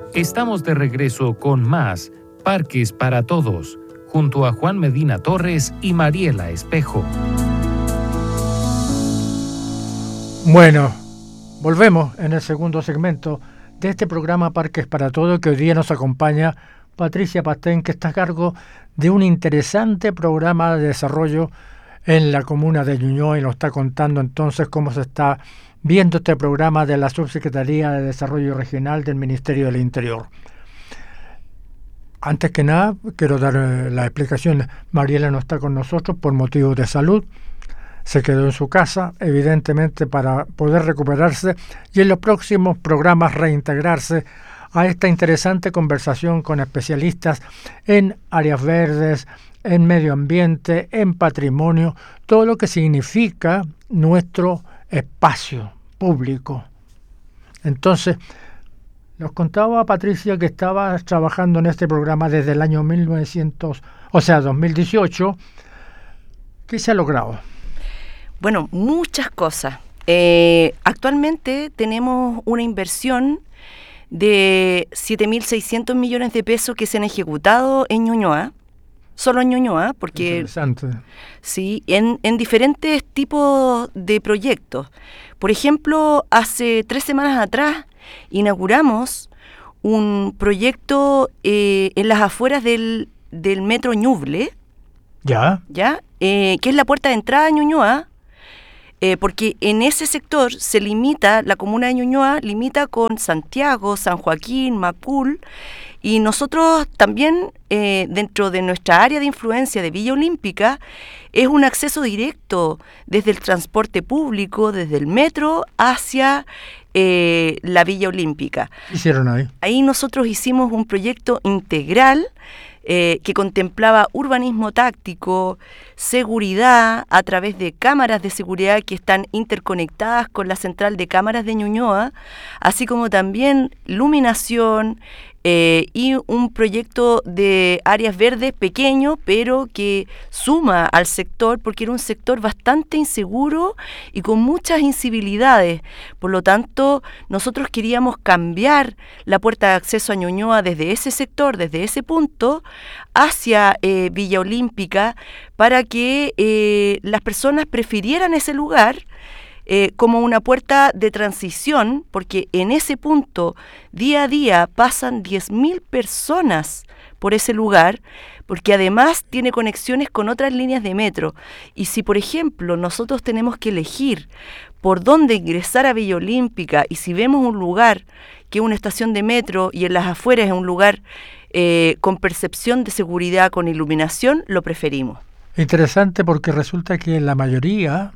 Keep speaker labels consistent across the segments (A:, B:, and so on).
A: Estamos de regreso con más Parques para Todos, junto a Juan Medina Torres y Mariela Espejo.
B: Bueno, volvemos en el segundo segmento de este programa Parques para Todos, que hoy día nos acompaña Patricia Pastén, que está a cargo de un interesante programa de desarrollo en la comuna de Ñuñoa, y nos está contando entonces cómo se está viendo este programa de la Subsecretaría de Desarrollo Regional del Ministerio del Interior. Antes que nada, quiero dar la explicación. Mariela no está con nosotros por motivos de salud. Se quedó en su casa, evidentemente para poder recuperarse y en los próximos programas reintegrarse a esta interesante conversación con especialistas en áreas verdes, en medio ambiente, en patrimonio, todo lo que significa nuestro espacio público. Entonces, nos contaba Patricia que estaba trabajando en este programa desde el año 2018. ¿Qué se ha logrado?
C: Bueno, muchas cosas. Actualmente tenemos una inversión de 7.600 millones de pesos que se han ejecutado en Ñuñoa, solo en Ñuñoa, porque
B: interesante.
C: Sí, en diferentes tipos de proyectos. Por ejemplo, hace 3 semanas atrás inauguramos un proyecto en las afueras del metro Ñuble,
B: ¿Ya?
C: Que es la puerta de entrada a Ñuñoa, porque en ese sector se limita, la comuna de Ñuñoa limita con Santiago, San Joaquín, Macul, y nosotros también, dentro de nuestra área de influencia de Villa Olímpica, es un acceso directo desde el transporte público, desde el metro hacia la Villa Olímpica.
B: ¿Qué hicieron ahí?
C: Ahí nosotros hicimos un proyecto integral que contemplaba urbanismo táctico, seguridad a través de cámaras de seguridad que están interconectadas con la central de cámaras de Ñuñoa, así como también iluminación y un proyecto de áreas verdes pequeño, pero que suma al sector, porque era un sector bastante inseguro y con muchas incivilidades. Por lo tanto, nosotros queríamos cambiar la puerta de acceso a Ñuñoa desde ese sector, desde ese punto, hacia Villa Olímpica, para que las personas prefirieran ese lugar como una puerta de transición, porque en ese punto día a día pasan 10.000 personas por ese lugar, porque además tiene conexiones con otras líneas de metro. Y si, por ejemplo, nosotros tenemos que elegir por dónde ingresar a Villa Olímpica, y si vemos un lugar que es una estación de metro y en las afueras es un lugar con percepción de seguridad, con iluminación, lo preferimos.
B: Interesante, porque resulta que la mayoría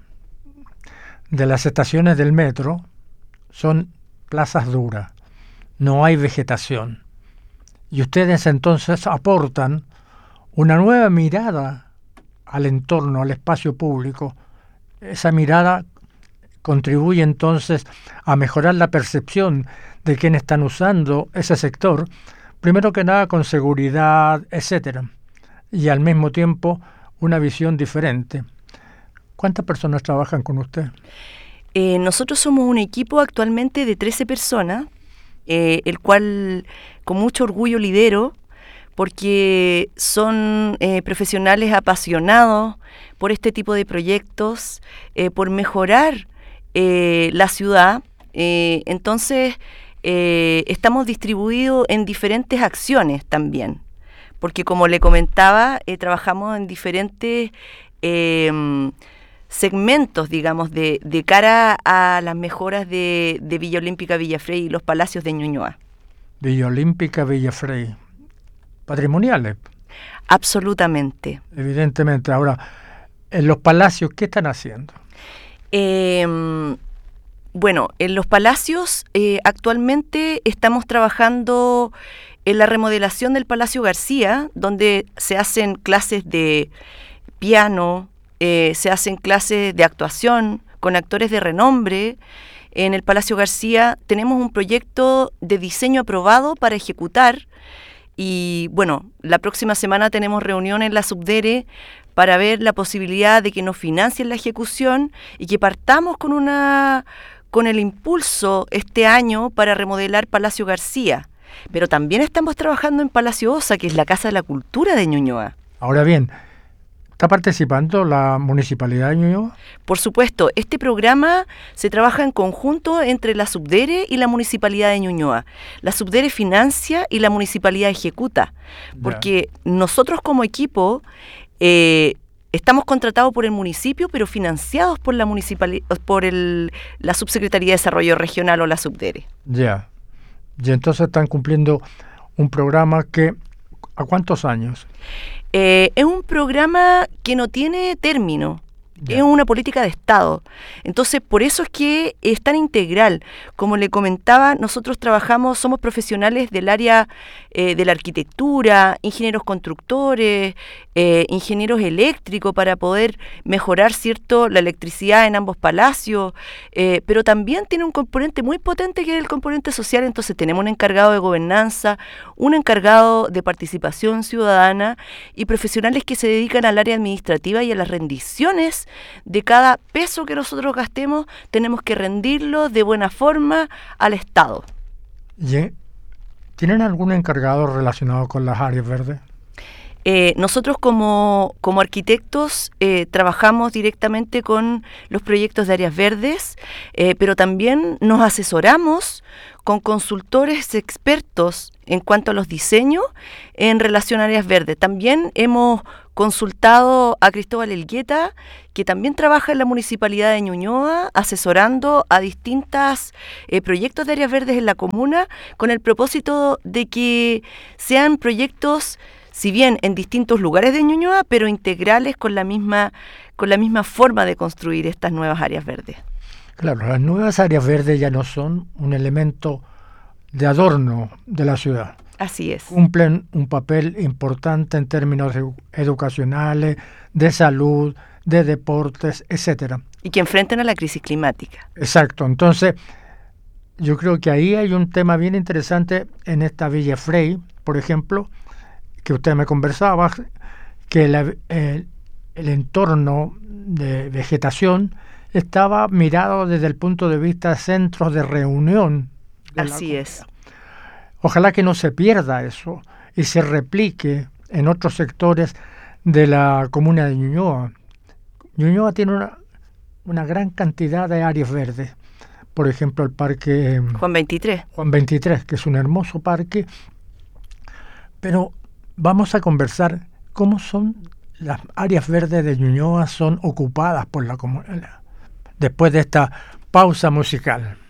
B: de las estaciones del metro son plazas duras, no hay vegetación. Y ustedes entonces aportan una nueva mirada al entorno, al espacio público. Esa mirada contribuye entonces a mejorar la percepción de quienes están usando ese sector, primero que nada con seguridad, etcétera, y al mismo tiempo una visión diferente. ¿Cuántas personas trabajan con usted?
C: Nosotros somos un equipo actualmente de 13 personas, el cual con mucho orgullo lidero, porque son profesionales apasionados por este tipo de proyectos, por mejorar la ciudad. Entonces, estamos distribuidos en diferentes acciones también, porque como le comentaba, trabajamos en diferentes segmentos, digamos, de cara a las mejoras de Villa Olímpica, Villa Frey y los palacios de Ñuñoa.
B: Villa Olímpica, Villa Frey, patrimoniales.
C: Absolutamente.
B: Evidentemente. Ahora, en los palacios, ¿qué están haciendo?
C: Bueno, en los palacios actualmente estamos trabajando en la remodelación del Palacio García, donde se hacen clases de piano, se hacen clases de actuación con actores de renombre. En el Palacio García tenemos un proyecto de diseño aprobado para ejecutar y, bueno, la próxima semana tenemos reunión en la Subdere para ver la posibilidad de que nos financien la ejecución y que partamos con el impulso este año para remodelar Palacio García. pero también estamos trabajando en Palacio Osa, que es la Casa de la Cultura de Ñuñoa.
B: Ahora bien, ¿está participando la Municipalidad de Ñuñoa?
C: Por supuesto, este programa se trabaja en conjunto entre la Subdere y la Municipalidad de Ñuñoa. La Subdere financia y la Municipalidad ejecuta, porque nosotros como equipo estamos contratados por el municipio, pero financiados por la la Subsecretaría de Desarrollo Regional o la Subdere.
B: Ya. Y entonces están cumpliendo un programa que, ¿a cuántos años?
C: Es un programa que no tiene término, es una política de Estado. Entonces, por eso es que es tan integral. Como le comentaba, nosotros somos profesionales del área de la arquitectura, ingenieros constructores, ingenieros eléctricos para poder mejorar, ¿cierto?, la electricidad en ambos palacios, pero también tiene un componente muy potente que es el componente social. Entonces tenemos un encargado de gobernanza, un encargado de participación ciudadana y profesionales que se dedican al área administrativa y a las rendiciones de cada peso que nosotros gastemos. Tenemos que rendirlo de buena forma al Estado.
B: ¿Tienen algún encargado relacionado con las áreas verdes?
C: Nosotros como arquitectos trabajamos directamente con los proyectos de áreas verdes, pero también nos asesoramos con consultores expertos en cuanto a los diseños en relación a áreas verdes. También hemos consultado a Cristóbal Elgueta, que también trabaja en la Municipalidad de Ñuñoa, asesorando a distintos proyectos de áreas verdes en la comuna, con el propósito de que sean proyectos, si bien en distintos lugares de Ñuñoa, pero integrales con la misma forma de construir estas nuevas áreas verdes.
B: Claro, las nuevas áreas verdes ya no son un elemento de adorno de la ciudad.
C: Así es.
B: Cumplen un papel importante en términos educacionales, de salud, de deportes, etcétera.
C: Y que enfrentan a la crisis climática.
B: Exacto. Entonces, yo creo que ahí hay un tema bien interesante en esta Villa Frey, por ejemplo, que usted me conversaba, que el entorno de vegetación estaba mirado desde el punto de vista de centros de reunión.
C: Así es.
B: Ojalá que no se pierda eso y se replique en otros sectores de la comuna de Ñuñoa. Ñuñoa tiene una gran cantidad de áreas verdes. Por ejemplo, el parque
C: Juan 23.
B: Juan 23, que es un hermoso parque. Pero vamos a conversar cómo son las áreas verdes de Ñuñoa son ocupadas por la comunidad. Después de esta pausa musical.